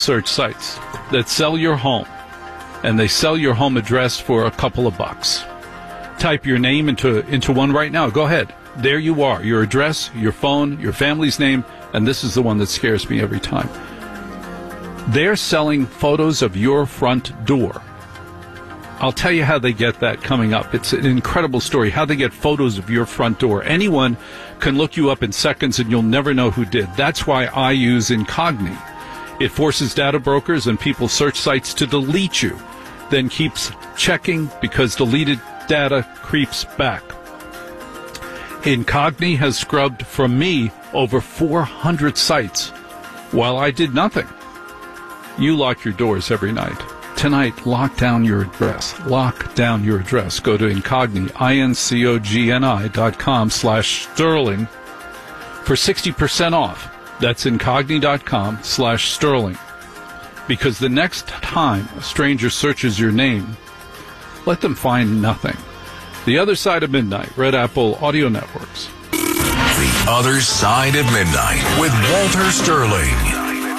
search sites that sell your home, and they sell your home address for a couple of bucks. Type your name into one right now. Go ahead. There you are. Your address, your phone, your family's name, and this is the one that scares me every time. They're selling photos of your front door. I'll tell you how they get that coming up. It's an incredible story, how they get photos of your front door. Anyone can look you up in seconds, and you'll never know who did. That's why I use Incogni. It forces data brokers and people's search sites to delete you, then keeps checking because deleted data creeps back. Incogni has scrubbed from me over 400 sites while I did nothing. You lock your doors every night. Tonight, lock down your address. Lock down your address. Go to Incogni, incogni.com/Sterling for 60% off. That's incogni.com/Sterling. Because the next time a stranger searches your name, let them find nothing. The Other Side of Midnight, Red Apple Audio Networks. The Other Side of Midnight with Walter Sterling.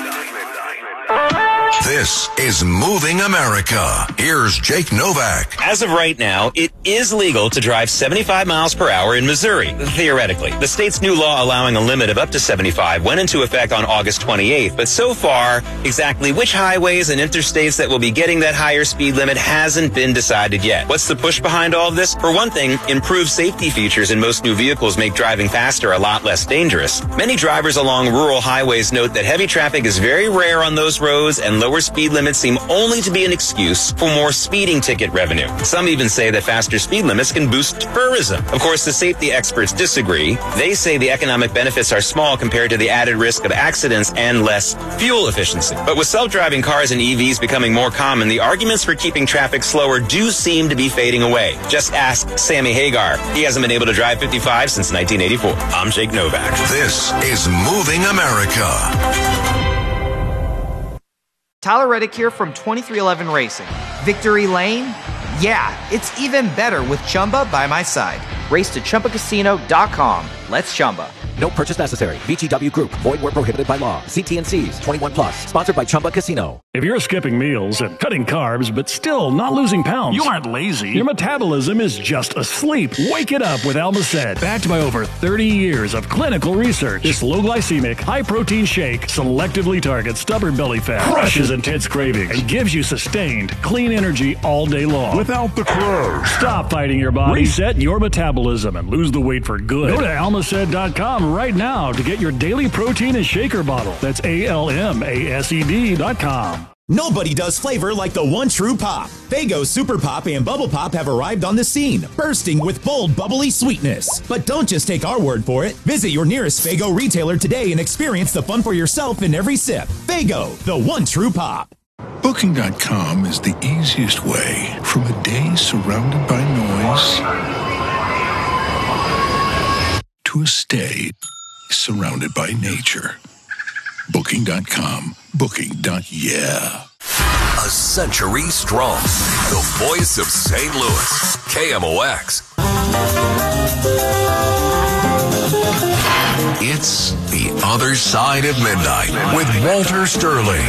This is Moving America. Here's Jake Novak. As of right now, it is legal to drive 75 miles per hour in Missouri, theoretically. The state's new law allowing a limit of up to 75 went into effect on August 28th, but so far, exactly which highways and interstates that will be getting that higher speed limit hasn't been decided yet. What's the push behind all of this? For one thing, improved safety features in most new vehicles make driving faster a lot less dangerous. Many drivers along rural highways note that heavy traffic is very rare on those roads, and lower speed limits seem only to be an excuse for more speeding ticket revenue. Some even say that faster speed limits can boost tourism. Of course, the safety experts disagree. They say the economic benefits are small compared to the added risk of accidents and less fuel efficiency. But with self-driving cars and EVs becoming more common, the arguments for keeping traffic slower do seem to be fading away. Just ask Sammy Hagar. He hasn't been able to drive 55 since 1984. I'm Jake Novak. This is Moving America. Tyler Reddick here from 2311 Racing. Victory Lane? Yeah, it's even better with Chumba by my side. Race to ChumbaCasino.com. Let's Chumba. No purchase necessary. VGW Group. Void where prohibited by law. See T&Cs. 21 plus. Sponsored by Chumba Casino. If you're skipping meals and cutting carbs, but still not losing pounds, you aren't lazy. Your metabolism is just asleep. Wake it up with Almacet. Backed by over 30 years of clinical research, this low-glycemic, high-protein shake selectively targets stubborn belly fat, crushes intense cravings, and gives you sustained, clean energy all day long. Without the crush. Stop fighting your body. Reset your metabolism and lose the weight for good. Go to Almacet.com right now to get your daily protein and shaker bottle. That's ALMASED.com. Nobody does flavor like the one true pop. Faygo Super Pop and Bubble Pop have arrived on the scene, bursting with bold, bubbly sweetness. But don't just take our word for it. Visit your nearest Faygo retailer today and experience the fun for yourself in every sip. Faygo, the one true pop. Booking.com is the easiest way from a day surrounded by noise to a stay surrounded by nature. Booking.com. Booking.yeah. A century strong. The voice of St. Louis. KMOX. It's The Other Side of Midnight with Walter Sterling.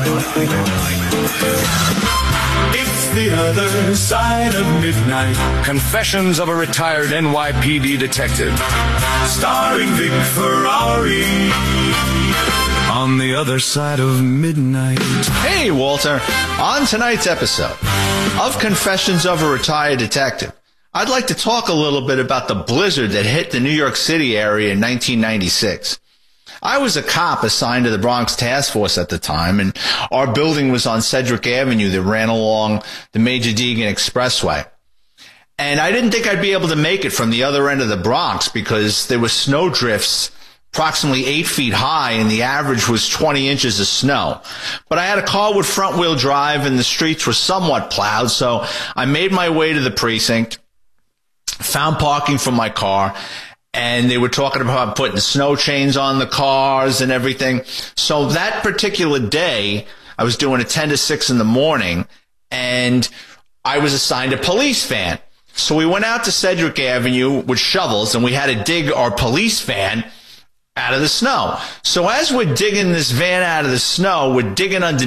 It's The Other Side of Midnight. Confessions of a retired NYPD detective. Starring Vic Ferrari. On The Other Side of Midnight. Hey, Walter. On tonight's episode of Confessions of a Retired Detective, I'd like to talk a little bit about the blizzard that hit the New York City area in 1996. I was a cop assigned to the Bronx Task Force at the time, and our building was on Sedgwick Avenue that ran along the Major Deegan Expressway. And I didn't think I'd be able to make it from the other end of the Bronx because there were snow drifts approximately 8 feet high, and the average was 20 inches of snow. But I had a car with front-wheel drive, and the streets were somewhat plowed, so I made my way to the precinct, found parking for my car, and they were talking about putting snow chains on the cars and everything. So that particular day, I was doing a 10 to 6 in the morning, and I was assigned a police van. So we went out to Sedgwick Avenue with shovels, and we had to dig our police van out of the snow. So as we're digging this van out of the snow, we're digging underneath